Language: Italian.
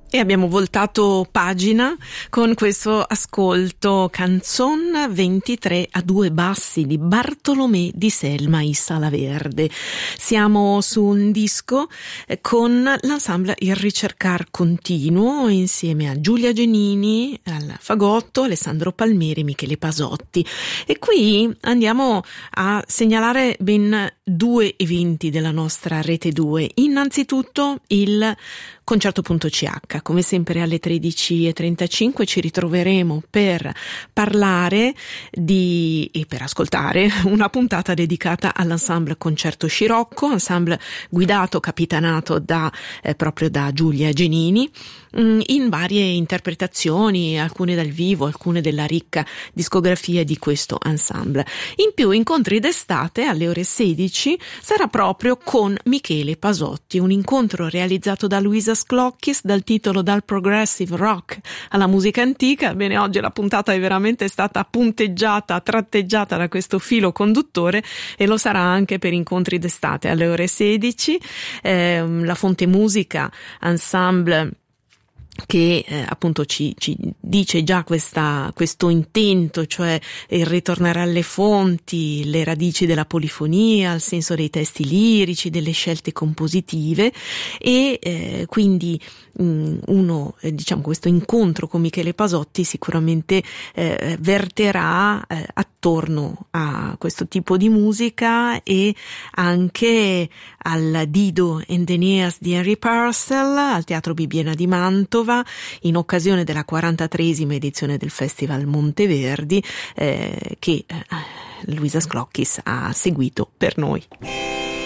E abbiamo voltato pagina con questo ascolto Canzon 23 a due bassi di Bartolomé di Selma y Salaverde. Siamo su un disco con l'ensemble Il Ricercar Continuo insieme a Giulia Genini al fagotto, Alessandro Palmieri, Michele Pasotti. E qui andiamo a segnalare ben due eventi della nostra Rete 2. Innanzitutto il Concerto.ch, come sempre alle 13:35 ci ritroveremo per parlare e per ascoltare una puntata dedicata all'ensemble Concerto Scirocco, ensemble guidato, capitanato proprio da Giulia Genini, in varie interpretazioni, alcune dal vivo, alcune della ricca discografia di questo ensemble. In più, incontri d'estate alle ore 16 sarà proprio con Michele Pasotti, un incontro realizzato da Luisa Sclockis dal titolo Dal Progressive Rock alla musica antica. Bene, oggi la puntata è veramente stata punteggiata, tratteggiata da questo filo conduttore e lo sarà anche per incontri d'estate alle ore 16. La Fonte Musica, ensemble che appunto ci dice già questo intento, cioè il ritornare alle fonti, le radici della polifonia, il senso dei testi lirici, delle scelte compositive, e quindi questo incontro con Michele Pasotti sicuramente verterà attorno a questo tipo di musica e anche al Dido and Aeneas di Henry Purcell al Teatro Bibbiena di Mantova, in occasione della 43esima edizione del Festival Monteverdi che Luisa Sclockis ha seguito per noi.